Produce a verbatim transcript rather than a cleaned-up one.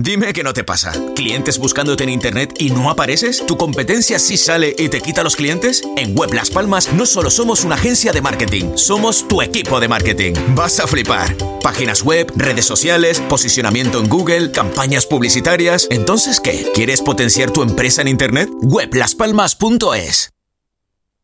Dime que no te pasa. ¿Clientes buscándote en internet y no apareces? ¿Tu competencia sí sale y te quita los clientes? En Web Las Palmas no solo somos una agencia de marketing, somos tu equipo de marketing. Vas a flipar. Páginas web, redes sociales, posicionamiento en Google, campañas publicitarias. ¿Entonces qué? ¿Quieres potenciar tu empresa en internet? web las palmas punto es.